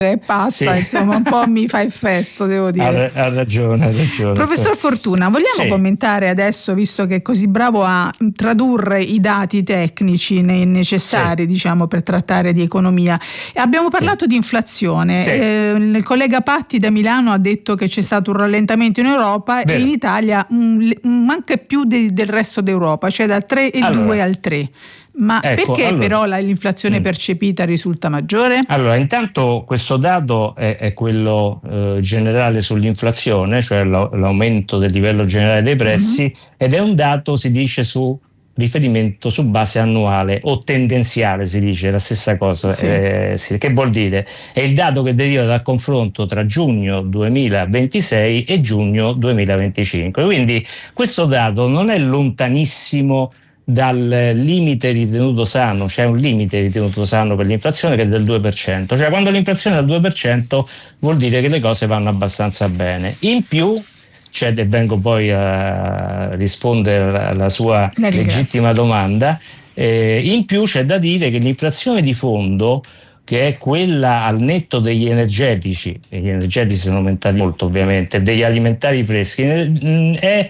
passa, sì. Insomma, un po' mi fa effetto, devo dire. Ha ragione. Professor Fortuna, vogliamo commentare adesso, visto che è così bravo a tradurre i dati tecnici necessari, diciamo, per trattare di economia. Abbiamo parlato di inflazione. Il collega Patti da Milano ha detto che c'è stato un rallentamento in Europa e in Italia anche più del resto d'Europa, cioè dal 3,2 al 3. Ma perché però l'inflazione percepita risulta maggiore? Allora, intanto questo dato è quello generale sull'inflazione, cioè l'aumento del livello generale dei prezzi, ed è un dato, si dice, su riferimento su base annuale o tendenziale, si dice la stessa cosa. Che vuol dire? È il dato che deriva dal confronto tra giugno 2026 e giugno 2025. Quindi questo dato non è lontanissimo dal limite ritenuto sano. C'è un limite ritenuto sano per l'inflazione che è del 2%, cioè quando l'inflazione è al 2% vuol dire che le cose vanno abbastanza bene. In più, e vengo poi a rispondere alla sua legittima domanda, in più c'è da dire che l'inflazione di fondo, che è quella al netto degli energetici, e gli energetici sono aumentati molto ovviamente, degli alimentari freschi, è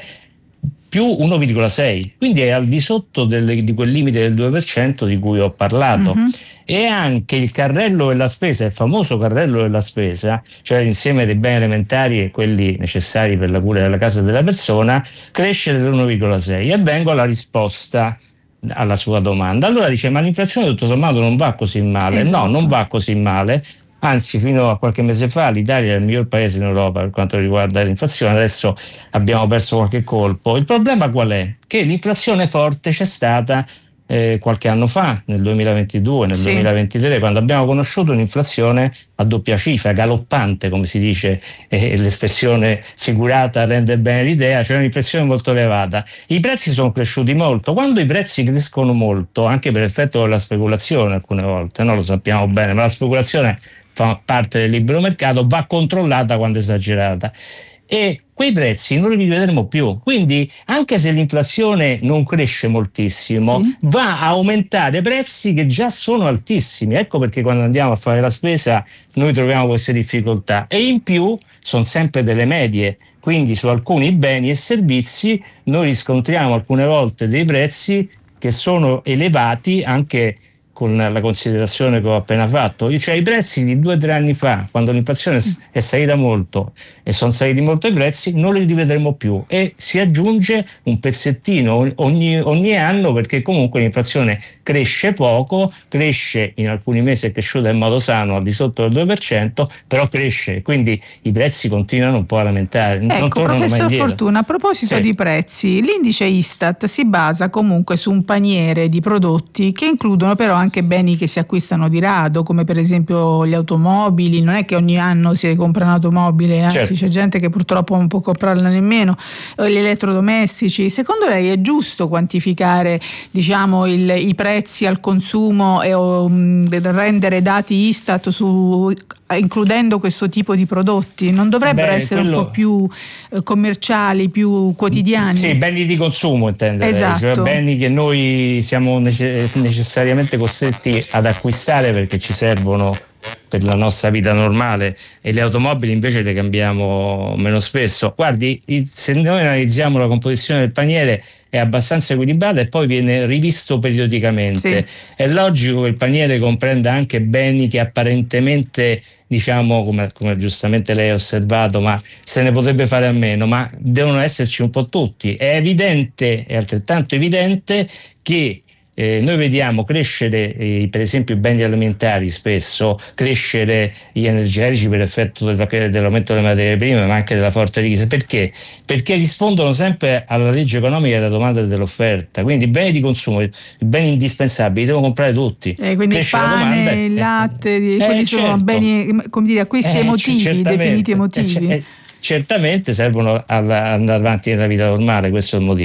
più 1,6, quindi è al di sotto di quel limite del 2% di cui ho parlato. E anche il carrello della spesa, il famoso carrello della spesa, cioè l'insieme dei beni elementari e quelli necessari per la cura della casa della persona, cresce dell'1,6. E vengo alla risposta alla sua domanda. Allora dice, ma l'inflazione tutto sommato non va così male? No, non va così male. Anzi, fino a qualche mese fa l'Italia è il miglior paese in Europa per quanto riguarda l'inflazione, adesso abbiamo perso qualche colpo. Il problema qual è? Che l'inflazione forte c'è stata qualche anno fa, nel 2022, nel 2023, quando abbiamo conosciuto un'inflazione a doppia cifra, galoppante, come si dice, l'espressione figurata rende bene l'idea, cioè un'inflazione molto elevata. I prezzi sono cresciuti molto. Quando i prezzi crescono molto, anche per effetto della speculazione alcune volte, lo sappiamo bene, ma la speculazione fa parte del libero mercato, va controllata quando esagerata. E quei prezzi non li rivedremo più. Quindi, anche se l'inflazione non cresce moltissimo, va a aumentare prezzi che già sono altissimi. Ecco perché quando andiamo a fare la spesa noi troviamo queste difficoltà. E in più sono sempre delle medie. Quindi su alcuni beni e servizi noi riscontriamo alcune volte dei prezzi che sono elevati anche con la considerazione che ho appena fatto, cioè i prezzi di 2 o 3 anni fa, quando l'inflazione è salita molto e sono saliti molto i prezzi, non li rivedremo più, e si aggiunge un pezzettino ogni anno, perché comunque l'inflazione cresce poco, cresce in alcuni mesi, è cresciuta in modo sano al di sotto del 2%, però cresce, quindi i prezzi continuano un po' a lamentare. Ecco, professor Fortuna, a proposito di prezzi, l'indice Istat si basa comunque su un paniere di prodotti che includono però anche beni che si acquistano di rado, come per esempio gli automobili. Non è che ogni anno si compra un'automobile, anzi c'è gente che purtroppo non può comprarla nemmeno, gli elettrodomestici. Secondo lei è giusto quantificare, diciamo, i prezzi al consumo e rendere dati Istat includendo questo tipo di prodotti? Non dovrebbero essere un po' più commerciali, più quotidiani? Sì, beni di consumo intende lei, cioè beni che noi siamo necessariamente costretti ad acquistare perché ci servono per la nostra vita normale, e le automobili invece le cambiamo meno spesso. Guardi, se noi analizziamo la composizione del paniere è abbastanza equilibrata e poi viene rivisto periodicamente. È logico che il paniere comprenda anche beni che apparentemente, diciamo, come giustamente lei ha osservato, ma se ne potrebbe fare a meno, ma devono esserci un po' tutti. È evidente, è altrettanto evidente che noi vediamo crescere per esempio i beni alimentari, spesso crescere gli energetici per effetto dell'aumento delle materie prime, ma anche della forte richiesta. Perché? Perché rispondono sempre alla legge economica della domanda e dell'offerta. Quindi i beni di consumo, i beni indispensabili, devono comprare tutti. Quindi il pane, il latte, quelli sono beni, come dire, acquisti emotivi, definiti emotivi. Certamente servono ad andare avanti nella vita normale, questo è il motivo.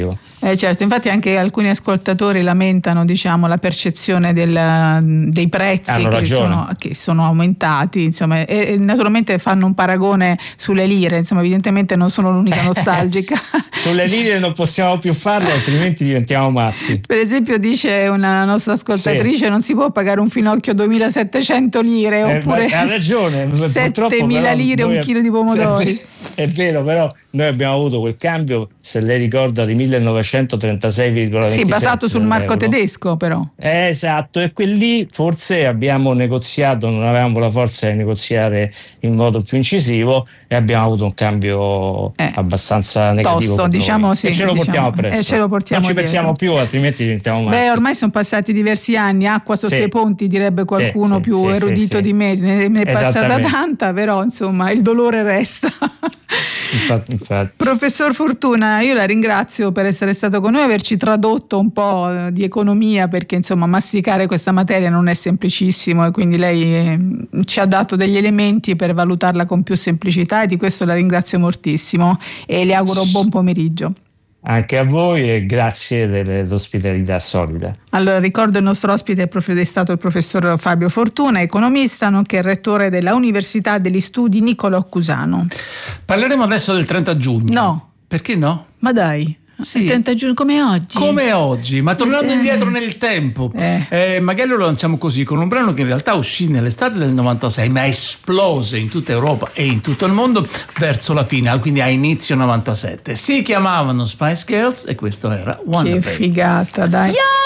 Certo, infatti anche alcuni ascoltatori lamentano, diciamo, la percezione dei prezzi che sono aumentati, insomma, e naturalmente fanno un paragone sulle lire, insomma, evidentemente non sono l'unica nostalgica. Sulle lire non possiamo più farlo, altrimenti diventiamo matti. Per esempio dice una nostra ascoltatrice, non si può pagare un finocchio 2.700 lire oppure ha ragione, 7.000 lire un chilo di pomodori. È vero, però noi abbiamo avuto quel cambio, se lei ricorda, di 1936,27. Sì, basato sul marco euro tedesco però. Esatto, e lì forse abbiamo negoziato, non avevamo la forza di negoziare in modo più incisivo e abbiamo avuto un cambio abbastanza negativo. Tosto, diciamo, sì, e ce lo portiamo presso. Non ci pensiamo più, altrimenti diventiamo matti. Ormai sono passati diversi anni, acqua sotto i ponti, direbbe qualcuno più erudito di me, ne è passata tanta, però insomma il dolore resta. Infatti. Professor Fortuna, io la ringrazio per essere stato con noi, averci tradotto un po' di economia, perché insomma masticare questa materia non è semplicissimo e quindi lei ci ha dato degli elementi per valutarla con più semplicità e di questo la ringrazio moltissimo e le auguro buon pomeriggio. Anche a voi e grazie dell'ospitalità solida. Allora ricordo il nostro ospite è stato il professor Fabio Fortuna, economista nonché rettore della Università degli Studi Niccolò Cusano. Parleremo adesso del 30 giugno. No. Perché no? Ma dai. Sì. Il 30 giugno come oggi. Come oggi, ma tornando indietro nel tempo, magari lo lanciamo così con un brano che in realtà uscì nell'estate del 96 ma esplose in tutta Europa e in tutto il mondo verso la fine, quindi a inizio 97. Si chiamavano Spice Girls e questo era Wonder Baby. Che figata, dai.